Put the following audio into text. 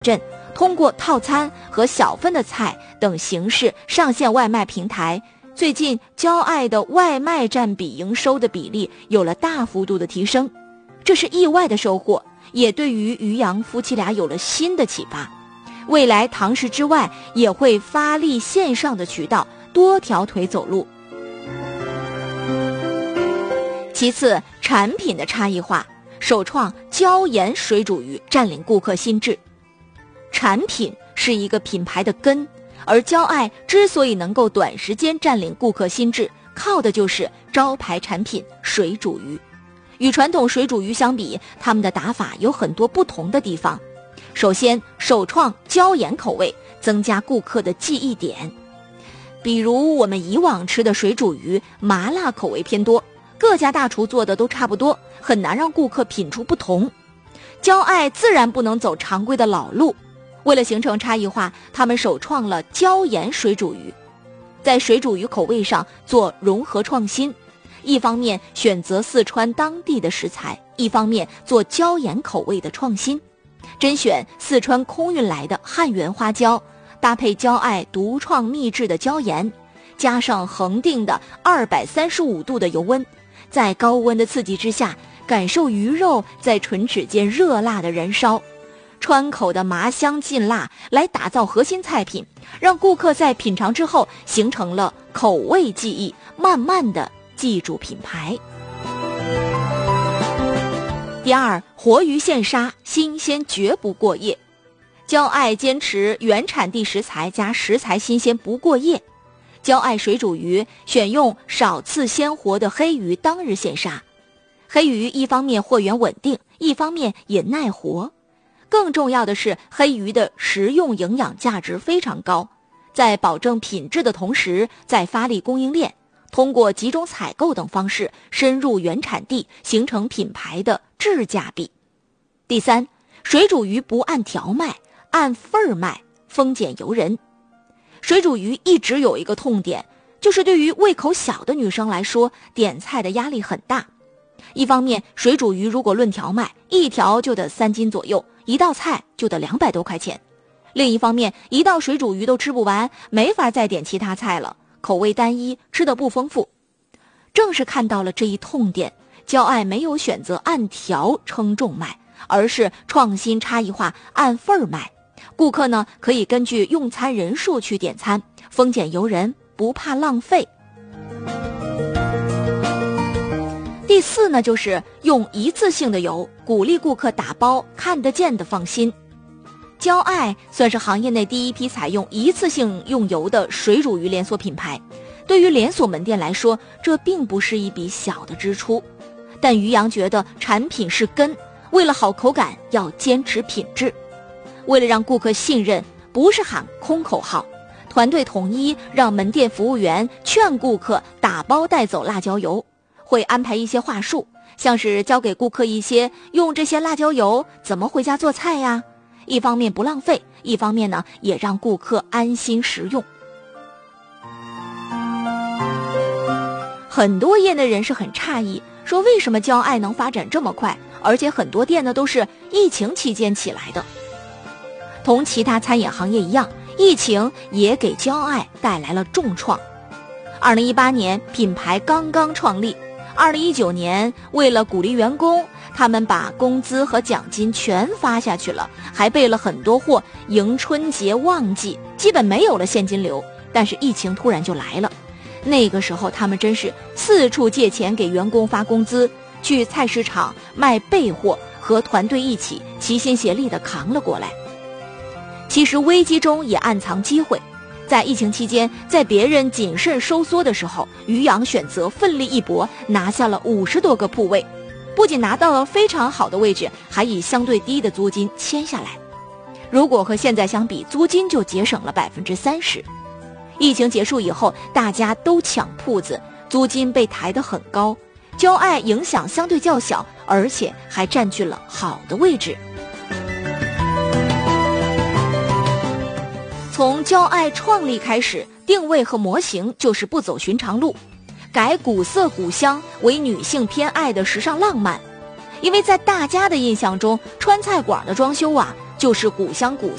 镇通过套餐和小份的菜等形式上线外卖平台，最近骄爱的外卖占比营收的比例有了大幅度的提升，这是意外的收获，也对于于洋夫妻俩有了新的启发。未来堂食之外也会发力线上的渠道，多条腿走路。其次，产品的差异化，首创椒盐水煮鱼占领顾客心智。产品是一个品牌的根，而骄爱之所以能够短时间占领顾客心智，靠的就是招牌产品水煮鱼。与传统水煮鱼相比，他们的打法有很多不同的地方。首先，首创椒盐口味，增加顾客的记忆点。比如我们以往吃的水煮鱼，麻辣口味偏多，各家大厨做的都差不多，很难让顾客品出不同。骄爱自然不能走常规的老路，为了形成差异化，他们首创了椒盐水煮鱼，在水煮鱼口味上做融合创新，一方面选择四川当地的食材，一方面做椒盐口味的创新，甄选四川空运来的汉源花椒，搭配骄爱独创秘制的椒盐，加上恒定的235度的油温，在高温的刺激之下，感受鱼肉在唇齿间热辣的燃烧，川口的麻香劲辣来打造核心菜品，让顾客在品尝之后形成了口味记忆，慢慢的记住品牌。第二，活鱼现杀，新鲜绝不过夜。骄爱坚持原产地食材加食材新鲜不过夜。骄爱水煮鱼选用少刺鲜活的黑鱼当日现杀，黑鱼一方面货源稳定，一方面也耐活。更重要的是，黑鱼的食用营养价值非常高，在保证品质的同时，在发力供应链，通过集中采购等方式深入原产地，形成品牌的质价比。第三，水煮鱼不按条卖，按份儿卖，丰俭由人。水煮鱼一直有一个痛点，就是对于胃口小的女生来说，点菜的压力很大。一方面，水煮鱼如果论条卖，一条就得3斤左右，一道菜就得200多块钱。另一方面，一道水煮鱼都吃不完，没法再点其他菜了，口味单一，吃得不丰富。正是看到了这一痛点，骄爱没有选择按条称重卖，而是创新差异化，按份儿卖。顾客呢，可以根据用餐人数去点餐，丰俭由人，不怕浪费。第四呢，就是用一次性的油，鼓励顾客打包，看得见的放心。骄爱算是行业内第一批采用一次性用油的水煮鱼连锁品牌，对于连锁门店来说，这并不是一笔小的支出。但于洋觉得产品是根，为了好口感要坚持品质。为了让顾客信任，不是喊空口号，团队统一让门店服务员劝顾客打包带走辣椒油，会安排一些话术，像是教给顾客一些用这些辣椒油怎么回家做菜呀，一方面不浪费，一方面呢也让顾客安心食用。很多业内人士很诧异，说为什么骄爱能发展这么快，而且很多店呢都是疫情期间起来的。同其他餐饮行业一样，疫情也给骄爱带来了重创。2018年品牌刚刚创立，2019年为了鼓励员工，他们把工资和奖金全发下去了，还备了很多货迎春节旺季，基本没有了现金流。但是疫情突然就来了，那个时候他们真是四处借钱给员工发工资，去菜市场卖备货，和团队一起齐心协力地扛了过来。其实危机中也暗藏机会，在疫情期间，在别人谨慎收缩的时候，于洋选择奋力一搏，拿下了50多个铺位，不仅拿到了非常好的位置，还以相对低的租金签下来。如果和现在相比，租金就节省了30%。疫情结束以后，大家都抢铺子，租金被抬得很高，骄爱影响相对较小，而且还占据了好的位置。从骄爱创立开始，定位和模型就是不走寻常路，改古色古香为女性偏爱的时尚浪漫。因为在大家的印象中，川菜馆的装修啊， 就是古香古